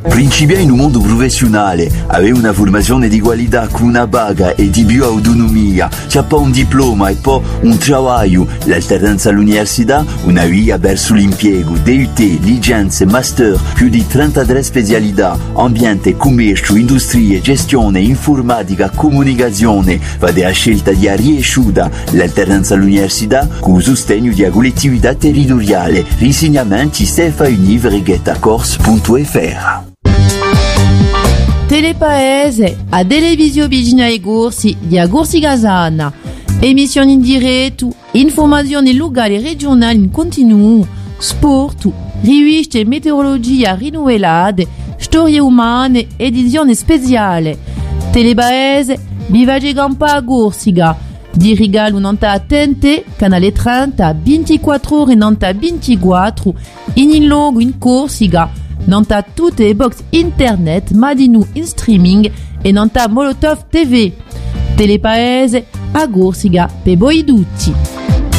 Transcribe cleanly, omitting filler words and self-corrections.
Principia in un mondo professionale, aveva una formazione di qualità con una paga e di più autonomia, c'ha poi un diploma e poi un travaglio, l'alternanza all'università, una via verso l'impiego, DUT, licenze, master, più di 33 specialità, ambiente, commercio, industrie, gestione, informatica, comunicazione, vade a scelta di riesciuta, l'alternanza all'università con sostegno di collettività territoriale, risegnamenti stefauniv-corse.fr. Telepaese, a Televisione vicina ai corsi di Agorsi Casana. Emissioni in diretto, informazioni locali e regionali in continuo, sport, riviste e meteorologia rinnovate, storie umane, edizione speciale. Telepaese, Bivage Campa a Gorsiga. Di regalo nanta attente, canale 30, 24 ore nanta 24, in logo in Corsiga. Nanta tutte le box internet, Madinu in streaming e nanta Molotov TV. Telepaese a Gorsiga per voi tutti.